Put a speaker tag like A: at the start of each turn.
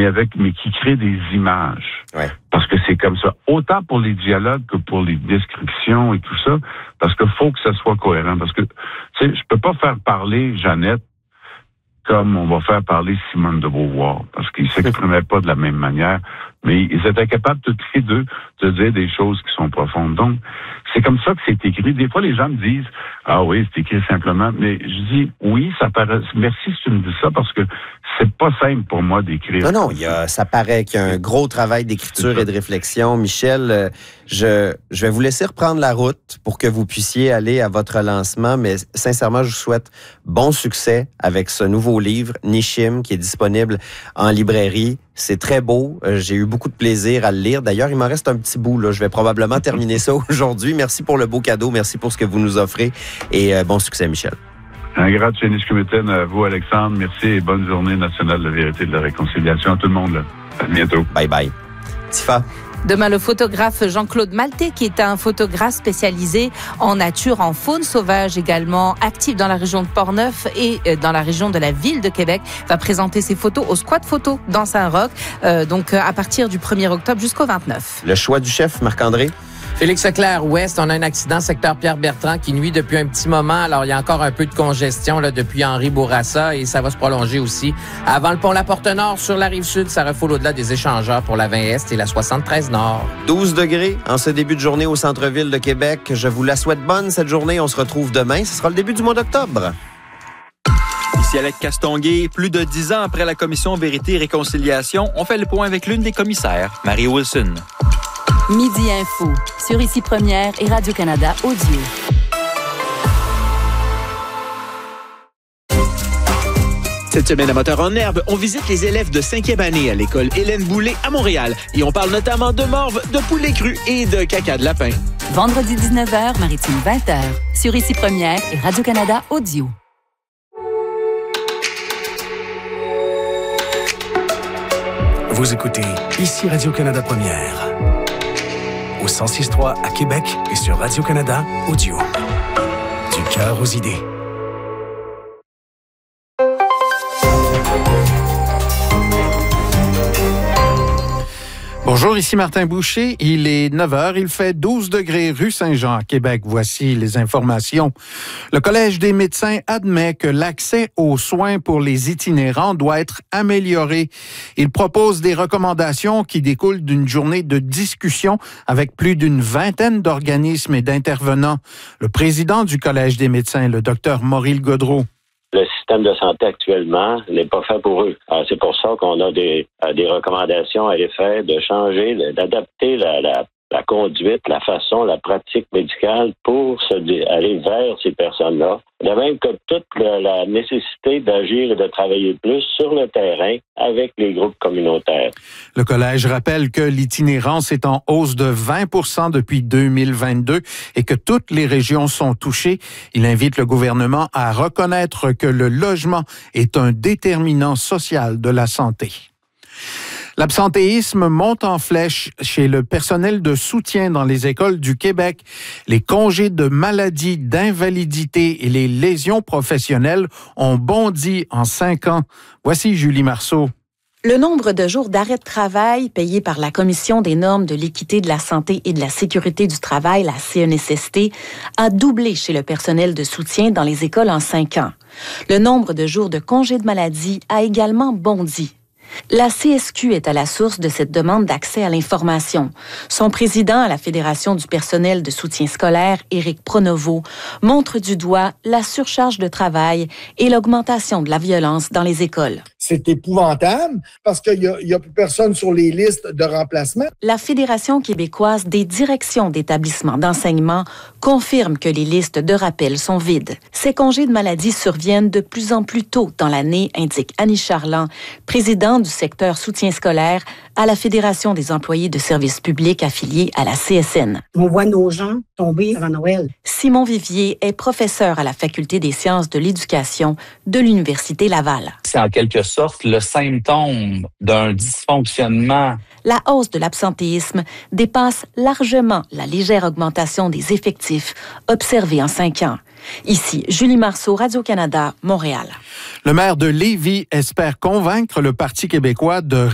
A: mais qui crée des images.
B: Ouais.
A: Parce que c'est comme ça. Autant pour les dialogues que pour les descriptions et tout ça. Parce qu'il faut que ça soit cohérent. Parce que, tu sais, je peux pas faire parler Jeannette comme on va faire parler Simone de Beauvoir. Parce qu'ils s'exprimaient pas de la même manière. Mais ils étaient capables, toutes les deux, de dire des choses qui sont profondes. Donc, c'est comme ça que c'est écrit. Des fois, les gens me disent, ah oui, c'est écrit simplement. Mais je dis, oui, ça paraît, merci si tu me dis ça, parce que c'est pas simple pour moi d'écrire.
B: Non, ça paraît qu'il y a un gros travail d'écriture et de réflexion. Michel, je vais vous laisser reprendre la route pour que vous puissiez aller à votre lancement, mais sincèrement, je vous souhaite bon succès avec ce nouveau livre, Nishim, qui est disponible en librairie. C'est très beau. J'ai eu beaucoup de plaisir à le lire. D'ailleurs, il m'en reste un petit bout, là. Je vais probablement terminer ça aujourd'hui. Merci pour le beau cadeau. Merci pour ce que vous nous offrez. Et bon succès, Michel.
A: Un grand Chénichkumeten à vous, Alexandre. Merci et bonne journée nationale de la vérité et de la réconciliation à tout le monde. Là. À bientôt.
B: Bye bye. Tifa.
C: Demain, le photographe Jean-Claude Maltais, qui est un photographe spécialisé en nature, en faune sauvage également, actif dans la région de Portneuf et dans la région de la ville de Québec, va présenter ses photos au Squat Photo dans Saint-Roch, donc à partir du 1er octobre jusqu'au 29.
B: Le choix du chef, Marc-André?
D: Félix Leclerc Ouest, on a un accident secteur Pierre-Bertrand qui nuit depuis un petit moment. Alors, il y a encore un peu de congestion là, depuis Henri Bourassa et ça va se prolonger aussi. Avant le pont La Porte-Nord, sur la Rive-Sud, ça refoule au-delà des échangeurs pour la 20 Est et la 73 Nord.
B: 12 degrés en ce début de journée au centre-ville de Québec. Je vous la souhaite bonne cette journée. On se retrouve demain. Ce sera le début du mois d'octobre.
E: Ici Alec Castonguay. Plus de 10 ans après la commission Vérité et Réconciliation, on fait le point avec l'une des commissaires, Marie Wilson.
F: Midi Info, sur Ici Première et Radio-Canada Audio.
G: Cette semaine à Moteur en Herbe, on visite les élèves de 5e année à l'école Hélène Boulay à Montréal. Et on parle notamment de morve, de poulet cru et de caca de lapin.
F: Vendredi 19h, Maritime 20h, sur Ici Première et Radio-Canada Audio.
H: Vous écoutez Ici Radio-Canada Première. Au 106.3 à Québec et sur Radio-Canada Audio. Du cœur aux idées.
I: Bonjour, ici Martin Boucher. Il est 9h, il fait 12 degrés rue Saint-Jean à Québec. Voici les informations. Le Collège des médecins admet que l'accès aux soins pour les itinérants doit être amélioré. Il propose des recommandations qui découlent d'une journée de discussion avec plus d'une vingtaine d'organismes et d'intervenants. Le président du Collège des médecins, le Dr Maurice Gaudreault.
J: Le système de santé actuellement n'est pas fait pour eux. Alors, c'est pour ça qu'on a des recommandations à l'effet de changer, d'adapter la conduite, la façon, la pratique médicale pour aller vers ces personnes-là. De même que toute la nécessité d'agir et de travailler plus sur le terrain avec les groupes communautaires.
I: Le collège rappelle que l'itinérance est en hausse de 20% depuis 2022 et que toutes les régions sont touchées. Il invite le gouvernement à reconnaître que le logement est un déterminant social de la santé. L'absentéisme monte en flèche chez le personnel de soutien dans les écoles du Québec. Les congés de maladie, d'invalidité et les lésions professionnelles ont bondi en 5 ans. Voici Julie Marceau.
K: Le nombre de jours d'arrêt de travail payés par la Commission des normes de l'équité de la santé et de la sécurité du travail, la CNSST, a doublé chez le personnel de soutien dans les écoles en 5 ans. Le nombre de jours de congés de maladie a également bondi. La CSQ est à la source de cette demande d'accès à l'information. Son président à la Fédération du personnel de soutien scolaire, Éric Pronovo, montre du doigt la surcharge de travail et l'augmentation de la violence dans les écoles.
L: C'est épouvantable parce qu'il y a plus personne sur les listes de remplacement.
K: La Fédération québécoise des directions d'établissements d'enseignement confirme que les listes de rappel sont vides. Ces congés de maladie surviennent de plus en plus tôt dans l'année, indique Annie Charland, présidente du secteur soutien scolaire à la Fédération des employés de services publics affiliés à la CSN.
M: On voit nos gens tomber avant Noël.
K: Simon Vivier est professeur à la Faculté des sciences de l'éducation de l'Université Laval.
N: C'est en quelque sorte le symptôme d'un dysfonctionnement.
K: La hausse de l'absentéisme dépasse largement la légère augmentation des effectifs observée en 5 ans. Ici, Julie Marceau, Radio-Canada, Montréal.
I: Le maire de Lévis espère convaincre le Parti québécois de